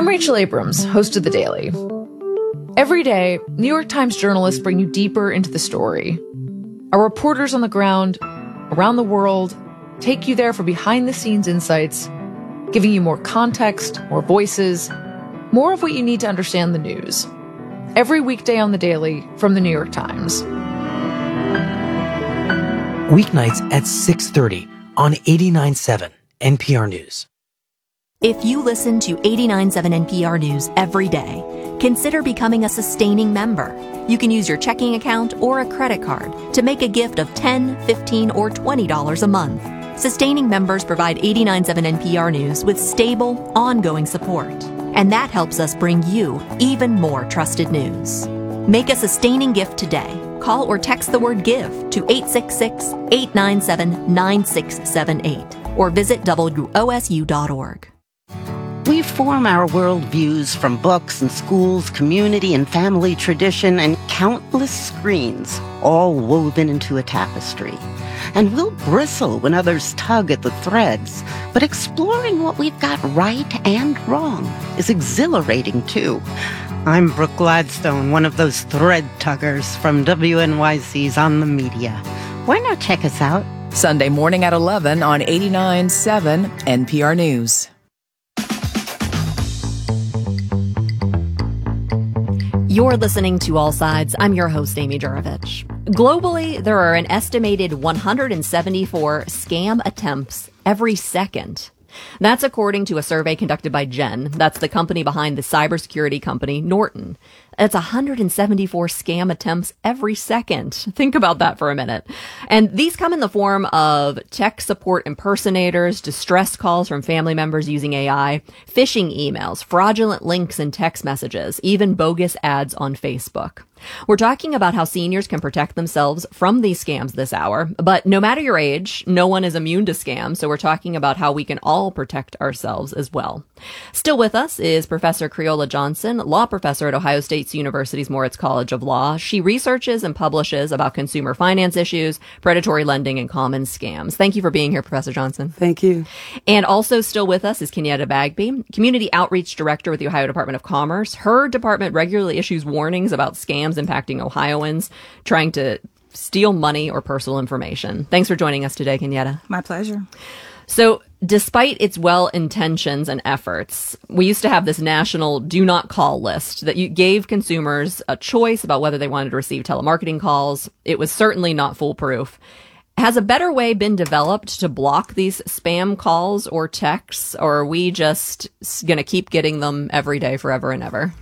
I'm Rachel Abrams, host of The Daily. Every day, New York Times journalists bring you deeper into the story. Our reporters on the ground, around the world, take you there for behind-the-scenes insights, giving you more context, more voices, more of what you need to understand the news. Every weekday on The Daily from The New York Times. Weeknights at 6:30 on 89.7 NPR News. If you listen to 89.7 NPR News every day, consider becoming a sustaining member. You can use your checking account or a credit card to make a gift of $10, $15, or $20 a month. Sustaining members provide 89.7 NPR News with stable, ongoing support. And that helps us bring you even more trusted news. Make a sustaining gift today. Call or text the word GIVE to 866-897-9678 or visit WOSU.org. We form our worldviews from books and schools, community and family tradition, and countless screens, all woven into a tapestry. And we'll bristle when others tug at the threads, but exploring what we've got right and wrong is exhilarating, too. I'm Brooke Gladstone, one of those thread tuggers from WNYC's On the Media. Why not check us out? Sunday morning at 11 on 89.7 NPR News. You're listening to All Sides. I'm your host, Amy Jurovich. Globally, there are an estimated 174 scam attempts every second. That's according to a survey conducted by Gen. That's the company behind the cybersecurity company Norton. It's 174 scam attempts every second. Think about that for a minute. And these come in the form of tech support impersonators, distress calls from family members using AI, phishing emails, fraudulent links in text messages, even bogus ads on Facebook. We're talking about how seniors can protect themselves from these scams this hour. But no matter your age, no one is immune to scams. So we're talking about how we can all protect ourselves as well. Still with us is Professor Creola Johnson, law professor at Ohio State University's Moritz College of Law. She researches and publishes about consumer finance issues, predatory lending, and common scams. Thank you for being here, Professor Johnson. Thank you. And also still with us is Kenyatta Bagby, Community Outreach Director with the Ohio Department of Commerce. Her department regularly issues warnings about scams impacting Ohioans trying to steal money or personal information. Thanks for joining us today, Kenyatta. My pleasure. So, despite its well-intentions and efforts, we used to have this national do not call list that you gave consumers a choice about whether they wanted to receive telemarketing calls. It was certainly not foolproof. Has a better way been developed to block these spam calls or texts, or are we just going to keep getting them every day, forever and ever?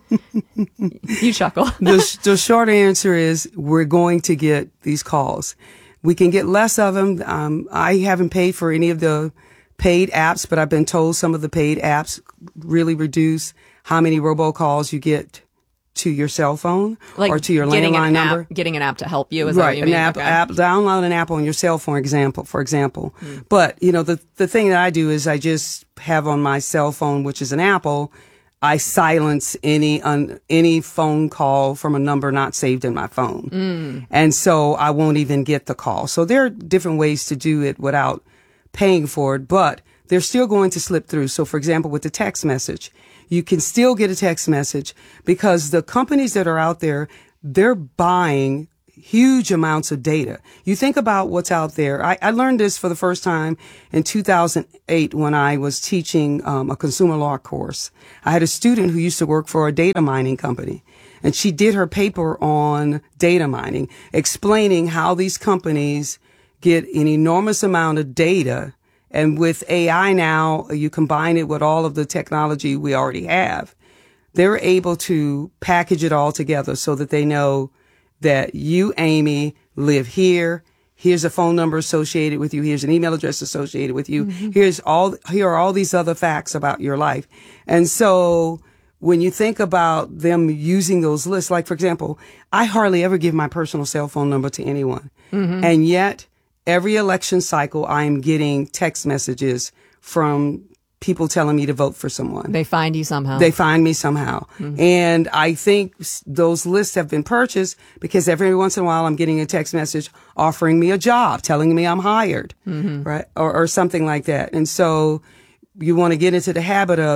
You chuckle. The short answer is we're going to get these calls. We can get less of them. I haven't paid for any of the paid apps, but I've been told some of the paid apps really reduce how many robocalls you get to your cell phone or to your landline number. Getting an app to help you, is right? That what you mean? App, download an app on your cell phone, for example. But you know, the thing that I do is I just have on my cell phone, which is an Apple, I silence any phone call from a number not saved in my phone. And so I won't even get the call. So there are different ways to do it without paying for it, but they're still going to slip through. So for example, with the text message, you can still get a text message because the companies that are out there, they're buying huge amounts of data. You think about what's out there. I learned this for the first time in 2008 when I was teaching a consumer law course. I had a student who used to work for a data mining company, and she did her paper on data mining, explaining how these companies get an enormous amount of data. And with AI now, you combine it with all of the technology we already have. They're able to package it all together so that they know that you, Amy, live here. Here's a phone number associated with you. Here's an email address associated with you. Here are all these other facts about your life. And so when you think about them using those lists, like for example, I hardly ever give my personal cell phone number to anyone. And yet every election cycle, I am getting text messages from people telling me to vote for someone. They find you somehow. They find me somehow. And I think those lists have been purchased because every once in a while I'm getting a text message offering me a job, telling me I'm hired, right? Or something like that. And so you want to get into the habit of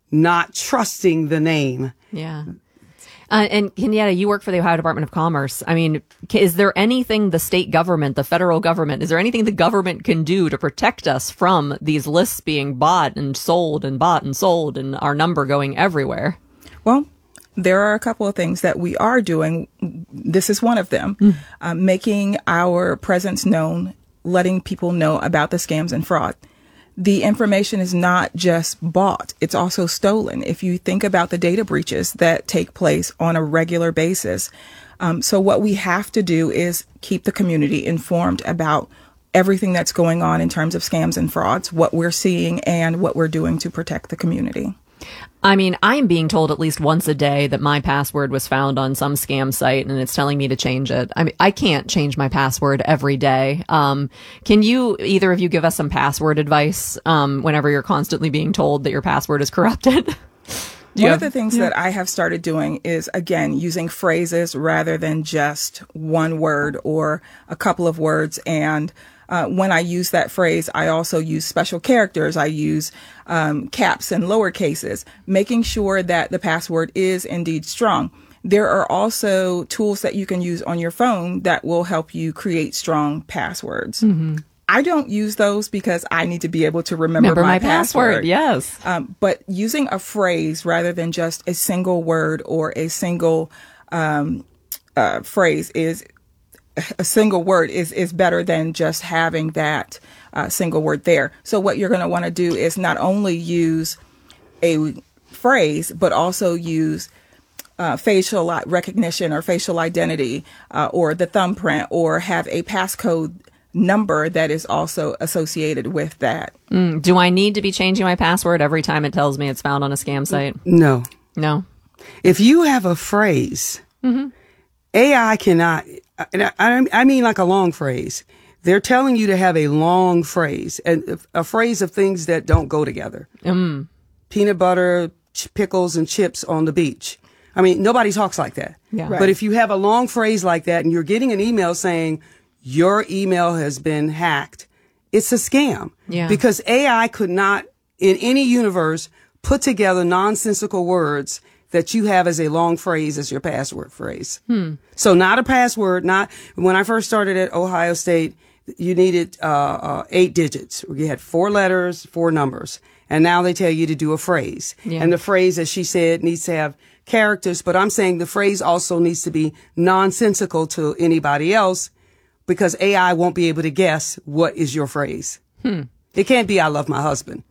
not trusting the name. Yeah. And Kenyatta, you work for the Ohio Department of Commerce. I mean, is there anything the state government, the federal government, is there anything the government can do to protect us from these lists being bought and sold and our number going everywhere? Well, there are a couple of things that we are doing. This is one of them, making our presence known, letting people know about the scams and fraud. The information is not just bought, it's also stolen. If you think about the data breaches that take place on a regular basis. So what we have to do is keep the community informed about everything that's going on in terms of scams and frauds, what we're seeing and what we're doing to protect the community. I mean, I am being told at least once a day that my password was found on some scam site and it's telling me to change it. I mean, I can't change my password every day. Can you, either of you, give us some password advice whenever you're constantly being told that your password is corrupted? One of the things that I have started doing is, again, using phrases rather than just one word or a couple of words. And when I use that phrase, I also use special characters. I use caps and lower cases, making sure that the password is indeed strong. There are also tools that you can use on your phone that will help you create strong passwords. Mm-hmm. I don't use those because I need to be able to remember my password. Yes. But using a phrase rather than just a single word or a single phrase is better than just having that single word there. So what you're going to want to do is not only use a phrase, but also use facial recognition or facial identity or the thumbprint, or have a passcode number that is also associated with that. Do I need to be changing my password every time it tells me it's found on a scam site? No. If you have a phrase, AI cannot, I mean like a long phrase. They're telling you to have a long phrase, and a phrase of things that don't go together. Peanut butter, pickles, and chips on the beach. I mean, nobody talks like that. Yeah. Right. But if you have a long phrase like that and you're getting an email saying your email has been hacked, it's a scam. Yeah. Because AI could not, in any universe, put together nonsensical words that you have as a long phrase as your password phrase. So not a password, not, when I first started at Ohio State, you needed 8 digits. You had 4 letters, 4 numbers. And now they tell you to do a phrase. Yeah. And the phrase, as she said, needs to have characters. But I'm saying the phrase also needs to be nonsensical to anybody else, because AI won't be able to guess what is your phrase. It can't be, I love my husband.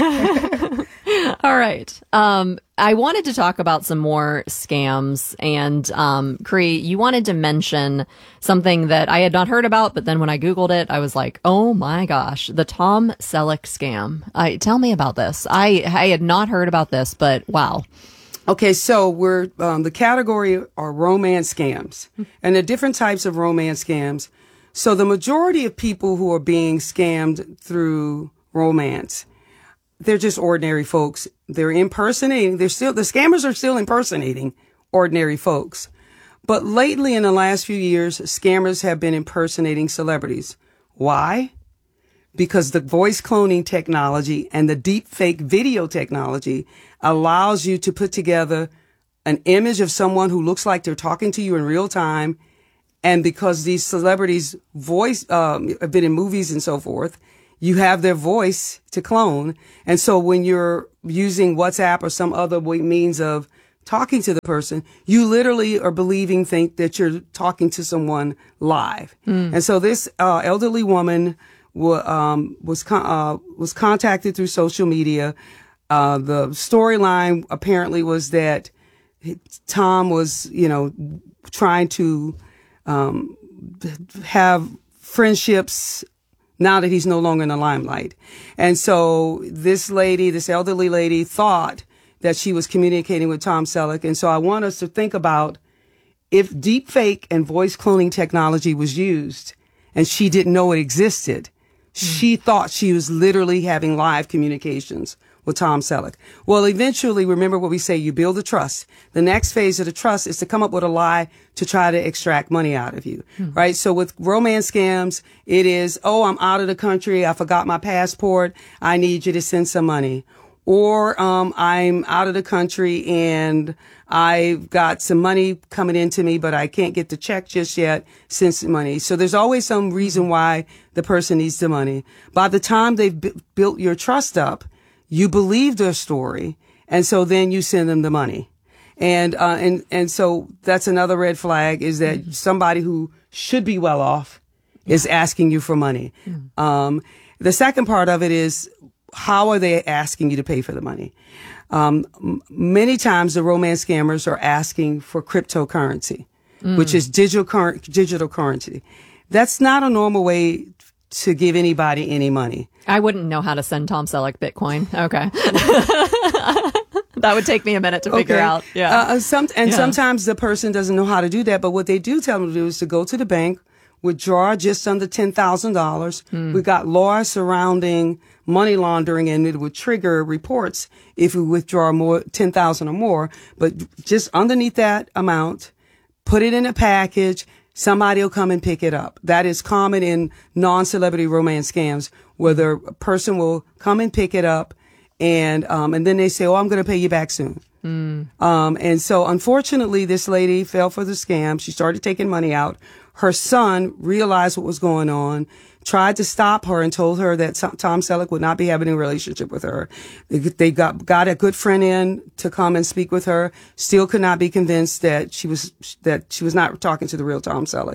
All right. I wanted to talk about some more scams, and Cree, you wanted to mention something that I had not heard about, but then when I Googled it, I was like, oh my gosh, the Tom Selleck scam. Tell me about this. I had not heard about this, but wow. Okay, so we're the category are romance scams, and there are different types of romance scams. So the majority of people who are being scammed through romance, they're just ordinary folks. They're impersonating. The scammers are still impersonating ordinary folks. But lately, in the last few years, scammers have been impersonating celebrities. Why? Because the voice cloning technology and the deep fake video technology allows you to put together an image of someone who looks like they're talking to you in real time. And because these celebrities' voice have been in movies and so forth, you have their voice to clone. And so when you're using WhatsApp or some other means of talking to the person, you literally are think that you're talking to someone live. And so this elderly woman was contacted through social media. The storyline apparently was that Tom was, trying to have friendships now that he's no longer in the limelight. And so this elderly lady thought that she was communicating with Tom Selleck. And so I want us to think about, if deepfake and voice cloning technology was used and she didn't know it existed, she thought she was literally having live communications with Tom Selleck. Well, eventually, remember what we say, you build the trust. The next phase of the trust is to come up with a lie to try to extract money out of you, right? So with romance scams, it is, oh, I'm out of the country. I forgot my passport. I need you to send some money. or I'm out of the country and I've got some money coming into me, but I can't get the check just yet, send some money. So there's always some reason why the person needs the money. By the time they've built your trust up, you believe their story, and so then you send them the money. And so that's another red flag, is that somebody who should be well off is asking you for money. The second part of it is, how are they asking you to pay for the money? Many times the romance scammers are asking for cryptocurrency, which is digital currency. That's not a normal way to give anybody any money. I wouldn't know how to send Tom Selleck Bitcoin. Okay. That would take me a minute to figure out. Yeah. Sometimes the person doesn't know how to do that, but what they do tell them to do is to go to the bank, withdraw just under $10,000. We got laws surrounding money laundering, and it would trigger reports if we withdraw more, 10,000 or more. But just underneath that amount, put it in a package. Somebody will come and pick it up. That is common in non-celebrity romance scams, where the person will come and pick it up, and then they say, "Oh, I'm going to pay you back soon." And so unfortunately, this lady fell for the scam. She started taking money out. Her son realized what was going on, tried to stop her, and told her that Tom Selleck would not be having a relationship with her. They got a good friend in to come and speak with her. Still could not be convinced that she was not talking to the real Tom Selleck.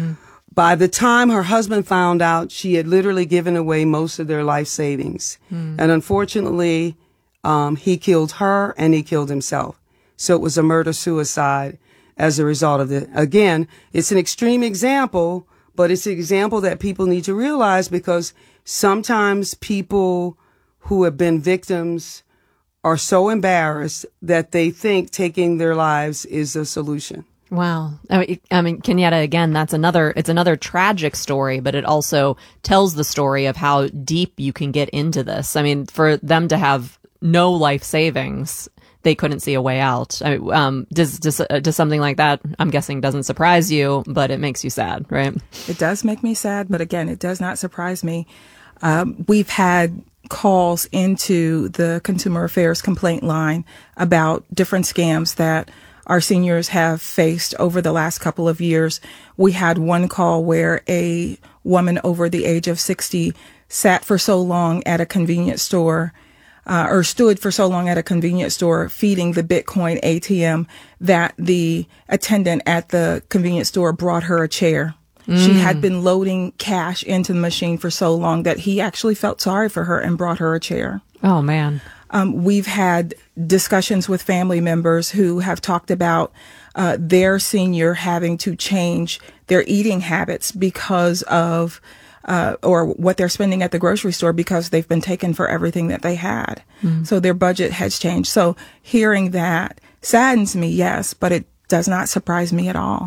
By the time her husband found out, she had literally given away most of their life savings. And unfortunately, he killed her and he killed himself. So it was a murder-suicide as a result of it. Again, it's an extreme example, but it's an example that people need to realize, because sometimes people who have been victims are so embarrassed that they think taking their lives is a solution. Wow. I mean, Kenyatta, again, it's another tragic story, but it also tells the story of how deep you can get into this. I mean, for them to have no life savings, they couldn't see a way out. Does something like that, I'm guessing, doesn't surprise you, but it makes you sad, right? It does make me sad, but again, it does not surprise me. We've had calls into the Consumer Affairs complaint line about different scams that our seniors have faced over the last couple of years. We had one call where a woman over the age of 60 sat for so long at a convenience store, or stood for so long at a convenience store feeding the Bitcoin ATM that the attendant at the convenience store brought her a chair. She had been loading cash into the machine for so long that he actually felt sorry for her and brought her a chair. Oh, man. We've had discussions with family members who have talked about their senior having to change their eating habits because of or what they're spending at the grocery store, because they've been taken for everything that they had. So their budget has changed. So hearing that saddens me, yes, but it does not surprise me at all.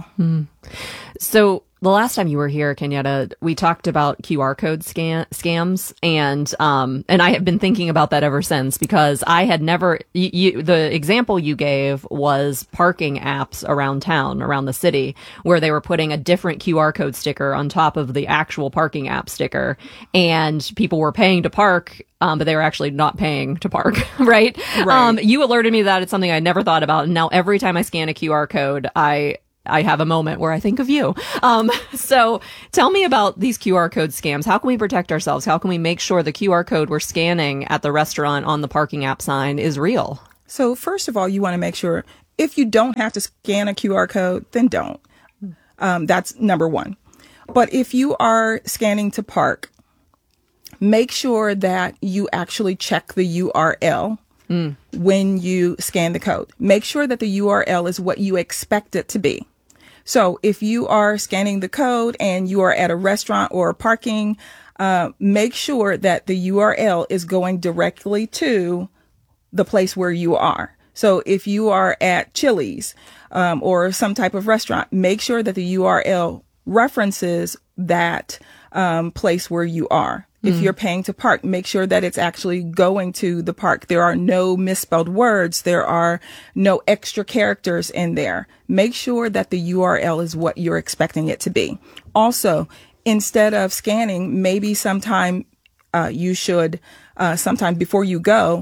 So the last time you were here, Kenyatta, we talked about QR code scams, and I have been thinking about that ever since, because I had never, the example you gave was parking apps around town, around the city, where they were putting a different QR code sticker on top of the actual parking app sticker, and people were paying to park, but they were actually not paying to park, right? You alerted me that it's something I never thought about, and now every time I scan a QR code, I have a moment where I think of you. So tell me about these QR code scams. How can we protect ourselves? How can we make sure the QR code we're scanning at the restaurant on the parking app sign is real? So first of all, you want to make sure, if you don't have to scan a QR code, then don't. That's number one. But if you are scanning to park, make sure that you actually check the URL when you scan the code. Make sure that the URL is what you expect it to be. So if you are scanning the code and you are at a restaurant or parking, make sure that the URL is going directly to the place where you are. So if you are at Chili's or some type of restaurant, make sure that the URL references that place where you are. If you're paying to park, make sure that it's actually going to the park. There are no misspelled words. There are no extra characters in there. Make sure that the URL is what you're expecting it to be. Also, instead of scanning, maybe sometime you should, sometime before you go,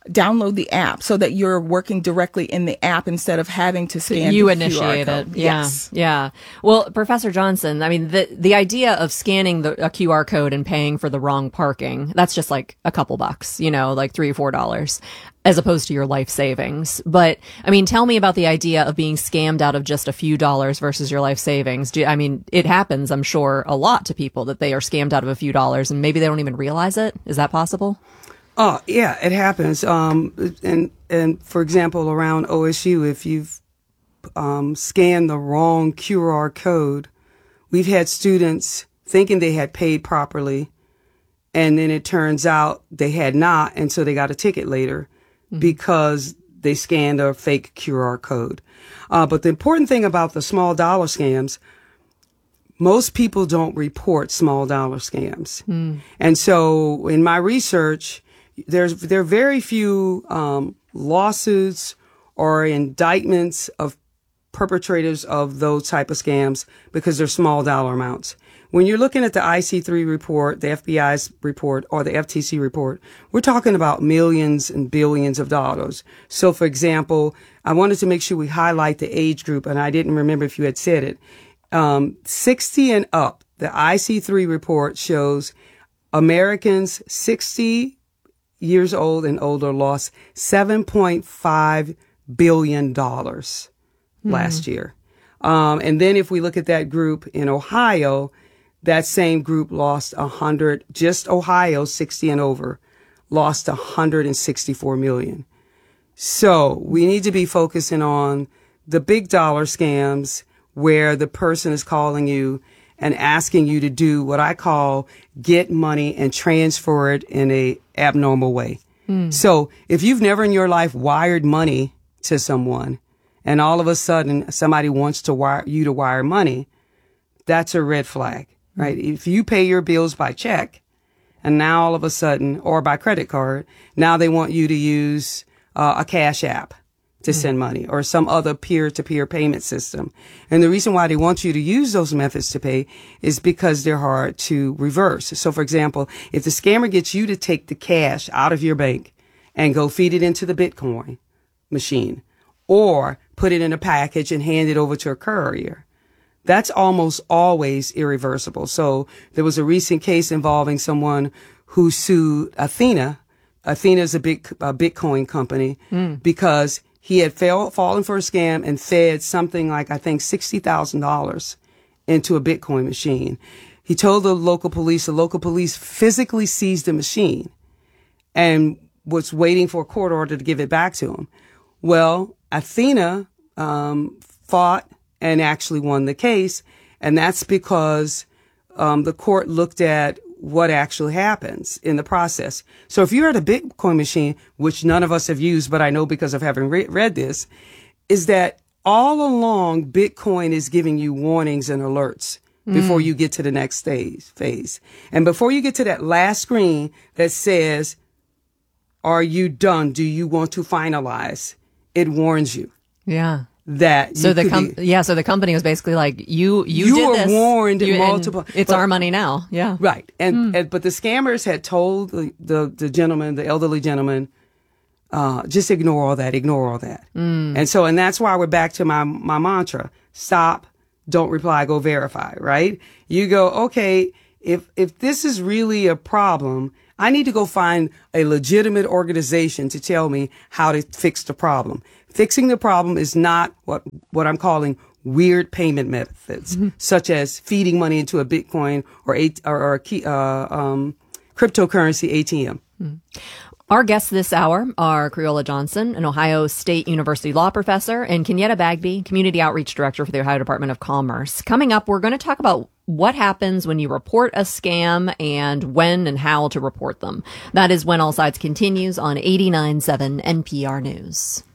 download the app so that you're working directly in the app instead of having to scan you the initiate QR code. it. Yeah. Yes. Yeah. Well, Professor Johnson, I mean, the idea of scanning a QR code and paying for the wrong parking, that's just like a couple bucks, like $3 or $4, as opposed to your life savings. But I mean, tell me about the idea of being scammed out of just a few dollars versus your life savings. I mean, it happens, I'm sure, a lot to people that they are scammed out of a few dollars and maybe they don't even realize it. Is that possible? Oh, yeah, it happens. And for example, around OSU, if you've scanned the wrong QR code, we've had students thinking they had paid properly, and then it turns out they had not, and so they got a ticket later because they scanned a fake QR code. But the important thing about the small dollar scams, most people don't report small dollar scams. And so in my research, there are very few lawsuits or indictments of perpetrators of those type of scams because they're small dollar amounts. When you're looking at the IC3 report, the FBI's report, or the FTC report, we're talking about millions and billions of dollars. So, for example, I wanted to make sure we highlight the age group, and I didn't remember if you had said it. 60 and up, the IC3 report shows Americans 60 years old and older lost $7.5 billion last year. And then if we look at that group in Ohio, that same group lost just Ohio, 60 and over, lost 164 million. So we need to be focusing on the big dollar scams where the person is calling you and asking you to do what I call get money and transfer it in a abnormal way. So if you've never in your life wired money to someone and all of a sudden somebody wants to wire money, that's a red flag, right? If you pay your bills by check and now all of a sudden, or by credit card, now they want you to use a Cash App to send money or some other peer-to-peer payment system. And the reason why they want you to use those methods to pay is because they're hard to reverse. So, for example, if the scammer gets you to take the cash out of your bank and go feed it into the Bitcoin machine or put it in a package and hand it over to a courier, that's almost always irreversible. So there was a recent case involving someone who sued Athena. Athena is a Bitcoin company because he had fallen for a scam and fed something like, I think, $60,000 into a Bitcoin machine. He told the local police physically seized the machine and was waiting for a court order to give it back to him. Well, Athena fought and actually won the case, and that's because the court looked at what actually happens in the process. So if you're at a Bitcoin machine, which none of us have used, but I know because of having read this, is that all along Bitcoin is giving you warnings and alerts before you get to the next phase. And before you get to that last screen that says, are you done? Do you want to finalize? It warns you. Yeah. That so the company was basically like, you did were this. warned multiple. It's our money now. Yeah. Right. And but the scammers had told the gentleman, the elderly gentleman, just ignore all that. And that's why we're back to my mantra: stop, don't reply, go verify. Right? You go, okay, if this is really a problem, I need to go find a legitimate organization to tell me how to fix the problem. Fixing the problem is not what I'm calling weird payment methods, such as feeding money into a Bitcoin or cryptocurrency ATM. Our guests this hour are Crayola Johnson, an Ohio State University law professor, and Kenyetta Bagby, Community Outreach Director for the Ohio Department of Commerce. Coming up, we're going to talk about what happens when you report a scam and when and how to report them. That is When All Sides continues on 89.7 NPR News.